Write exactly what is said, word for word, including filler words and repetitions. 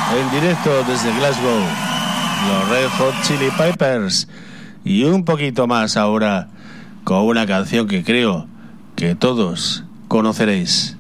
en directo desde Glasgow, los Red Hot Chili Peppers, y un poquito más ahora con una canción que creo que todos conoceréis.